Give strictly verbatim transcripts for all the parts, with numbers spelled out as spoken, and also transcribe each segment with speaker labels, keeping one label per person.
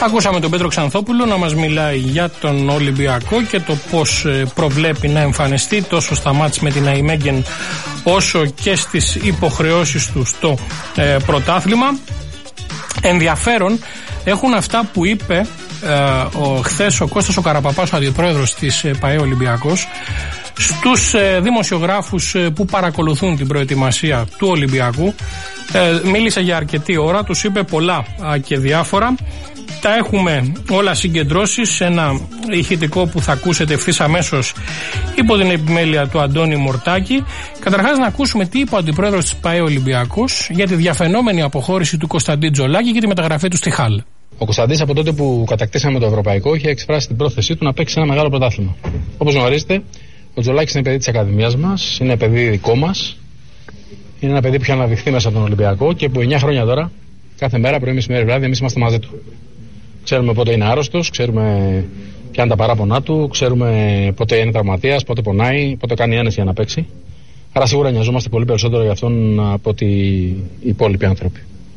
Speaker 1: Ακούσαμε τον Πέτρο Ξανθόπουλο να μας μιλάει για τον Ολυμπιακό και το πώς προβλέπει να εμφανιστεί τόσο στα μάτς με την Αϊμέγγεν όσο και στις υποχρεώσεις του στο ε, πρωτάθλημα. Ενδιαφέρον έχουν αυτά που είπε ε, ο, χθες ο Κώστας ο Καραπαπάς, ο αντιπρόεδρος της ε, ΠΑΕ Ολυμπιακός, στους ε, δημοσιογράφους ε, που παρακολουθούν την προετοιμασία του Ολυμπιακού. Ε, μίλησε για αρκετή ώρα, τους είπε πολλά α, και διάφορα. Τα έχουμε όλα συγκεντρώσει σε ένα ηχητικό που θα ακούσετε ευθύς αμέσως υπό την επιμέλεια του Αντώνη Μορτάκη. Καταρχάς να ακούσουμε τι είπε ο αντιπρόεδρος της ΠΑΕ Ολυμπιακός για τη διαφαινόμενη αποχώρηση του Κωνσταντίν Τζολάκη και τη μεταγραφή του στη Χάλ.
Speaker 2: Ο Κωνσταντίν από τότε που κατακτήσαμε το Ευρωπαϊκό είχε εκφράσει την πρόθεσή του να παίξει ένα μεγάλο πρωτάθλημα. Όπως γνωρίζετε, ο Τζολάκης είναι παιδί της Ακαδημίας μας, είναι παιδί δικό μας. Είναι ένα παιδί που έχει αναδειχθεί μέσα από τον Ολυμπιακό και που εννιά χρόνια τώρα, κάθε μέρα, πρωί, μεσημέρι, βράδυ, εμείς είμαστε μαζί του. Ξέρουμε πότε είναι άρρωστος, ξέρουμε ποια είναι τα παράπονά του, ξέρουμε πότε είναι τραυματίας, πότε πονάει, πότε κάνει ένεση για να παίξει. Άρα σίγουρα νοιαζόμαστε πολύ περισσότερο για αυτόν από ότι οι υπόλοιποι άνθρωποι.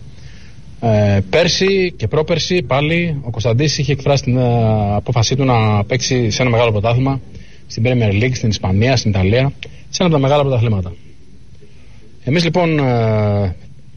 Speaker 2: Ε, πέρσι και πρόπερσι πάλι ο Κωνσταντής είχε εκφράσει την απόφασή του να παίξει σε ένα μεγάλο πρωτάθλημα, στην Premier League, στην Ισπανία, στην Ιταλία, σε ένα από τα μεγάλα πρωταθλήματα. Εμείς λοιπόν ε,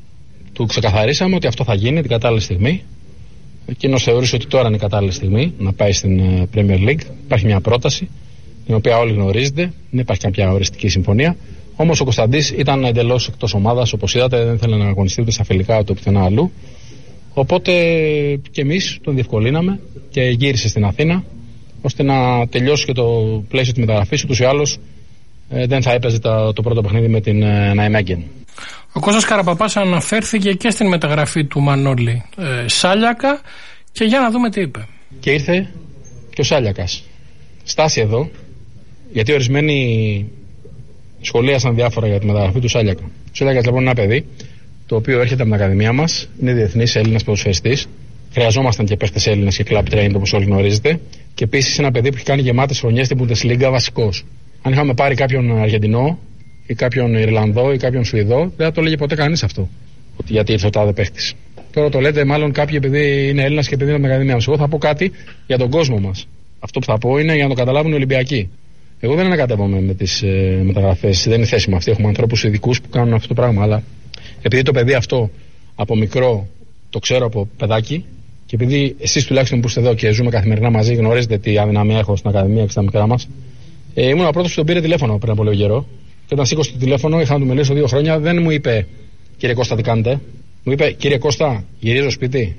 Speaker 2: του ξεκαθαρίσαμε ότι αυτό θα γίνει την κατάλληλη στιγμή. Εκείνος θεωρούσε ότι τώρα είναι η κατάλληλη στιγμή να πάει στην Premier League. Υπάρχει μια πρόταση, την οποία όλοι γνωρίζετε, δεν υπάρχει κάποια οριστική συμφωνία. Όμως ο Κωνσταντής ήταν εντελώς εκτός ομάδας, όπως είδατε, δεν ήθελε να αγωνιστεί ούτε στα φιλικά ούτε πουθενά αλλού. Οπότε και εμείς τον διευκολύναμε και γύρισε στην Αθήνα, ώστε να τελειώσει και το πλαίσιο της μεταγραφής. Ούτως ή άλλως ε, δεν θα έπαιζε το, το πρώτο παιχνίδι με την ε, Ναϊμέγγεν.
Speaker 1: Ο Κώστας Καραπαπάς αναφέρθηκε και στην μεταγραφή του Μανώλη ε, Σάλιακα και για να δούμε τι είπε.
Speaker 2: Και ήρθε και ο Σάλιακας. Στάση εδώ, γιατί ορισμένοι σχολίασαν διάφορα για τη μεταγραφή του Σάλιακα. Ο Σάλιακας λοιπόν είναι ένα παιδί το οποίο έρχεται από την Ακαδημία μας, είναι διεθνής Έλληνας ποδοσφαιριστής. Χρειαζόμασταν και παίχτες Έλληνες και club trained όπως όλοι γνωρίζετε. Και επίσης ένα παιδί που έχει κάνει γεμάτες χρονιές στην Bundesliga βασικός. Αν είχαμε πάρει κάποιον Αργεντινό ή κάποιον Ιρλανδό ή κάποιον Σουηδό, δεν θα το έλεγε ποτέ κανείς αυτό. Ότι γιατί ήρθε ο τάδε παίχτης. Τώρα το λέτε μάλλον κάποιοι επειδή είναι Έλληνας και επειδή είναι από την Ακαδημία μας. Εγώ θα πω κάτι για τον κόσμο μας. Αυτό που θα πω είναι για να το καταλάβουν οι Ολυμπιακοί. Εγώ δεν ανακατεύομαι με τις ε, μεταγραφές, δεν είναι θέση μου αυτή. Έχουμε ανθρώπους ειδικούς που κάνουν αυτό το πράγμα. Αλλά επειδή το παιδί αυτό από μικρό το ξέρω από παιδάκι και επειδή εσείς τουλάχιστον που είστε εδώ και ζούμε καθημερινά μαζί, γνωρίζετε τι αδυναμία έχω στην Ακαδημία και στα μικρά μας. Ε, ήμουν ο πρώτος που τον πήρε τηλέφωνο πριν από λίγο καιρό. Και όταν σήκωσε το τηλέφωνο, είχα να του μιλήσω δύο χρόνια, δεν μου είπε κύριε Κώστα τι κάνετε. Μου είπε κύριε Κώστα, γυρίζω σπίτι.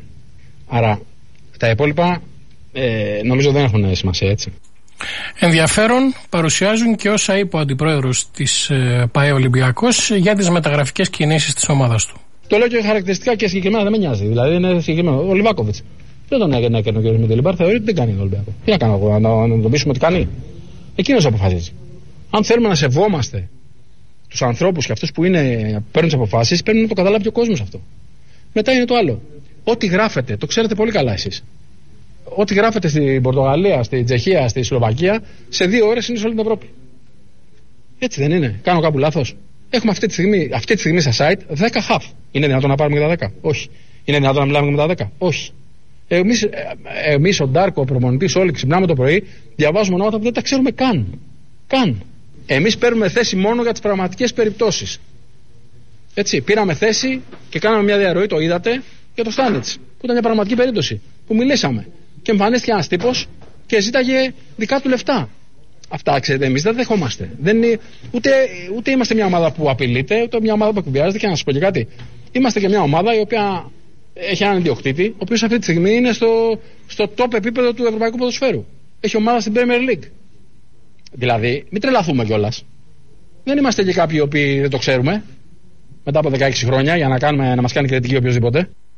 Speaker 2: Άρα τα υπόλοιπα ε, νομίζω δεν έχουν σημασία, έτσι.
Speaker 1: Ενδιαφέρον παρουσιάζουν και όσα είπε ο αντιπρόεδρος της ε, ΠΑΕ Ολυμπιακός για τις μεταγραφικές κινήσεις της ομάδας του.
Speaker 2: Το λέω και χαρακτηριστικά και συγκεκριμένα, δεν με νοιάζει. Δηλαδή είναι συγκεκριμένο. Ο Λιβάκοβιτς δεν τον έκανε να κάνει ο κ. Μιτελιμπάρ, θεωρεί ότι δεν κάνει τον Ολυμπιακό. Τι να κάνω εγώ, να, να τον πείσουμε ότι κάνει. Εκείνος αποφασίζει. Αν θέλουμε να σεβόμαστε τους ανθρώπους και αυτούς που είναι, παίρνουν τις αποφάσεις, παίρνουν να το καταλάβει και ο κόσμος αυτό. Μετά είναι το άλλο. Ό,τι γράφετε, το ξέρετε πολύ καλά εσείς. Ό,τι γράφετε στην Πορτογαλία, στη Τσεχία, στη Σλοβακία, σε δύο ώρες είναι σε όλη την Ευρώπη. Έτσι δεν είναι? Κάνω κάπου λάθος? Έχουμε αυτή τη στιγμή, αυτή τη στιγμή στα site δέκα χαφ. Είναι δυνατόν να πάρουμε και τα δέκα? Όχι. Είναι δυνατόν να μιλάμε και με τα δέκα? Όχι. Εμείς, εμείς ο Ντάρκο, ο προπονητής, όλοι ξυπνάμε το πρωί, διαβάζουμε ονόματα που δεν τα ξέρουμε καν. Καν. Εμείς παίρνουμε θέση μόνο για τις πραγματικές περιπτώσεις. Έτσι, πήραμε θέση και κάναμε μια διαρροή, το είδατε, για το Στάνιτς, που ήταν μια πραγματική περίπτωση. Που μιλήσαμε. Και εμφανίστηκε ένας τύπος και ζήταγε δικά του λεφτά. Αυτά, ξέρετε, εμείς δεν δεχόμαστε. Δεν είναι, ούτε, ούτε είμαστε μια ομάδα που απειλείται, ούτε μια ομάδα που εκβιάζεται. Και να σας πω και κάτι. Είμαστε και μια ομάδα η οποία έχει έναν ιδιοκτήτη, ο οποίος αυτή τη στιγμή είναι στο, στο top επίπεδο του ευρωπαϊκού ποδοσφαίρου. Έχει ομάδα στην Premier League. Δηλαδή, μην τρελαθούμε κιόλας. Δεν είμαστε και κάποιοι οι οποίοι δεν το ξέρουμε μετά από δεκαέξι χρόνια για να, κάνουμε, να μας κάνει κριτική οποιοδήποτε.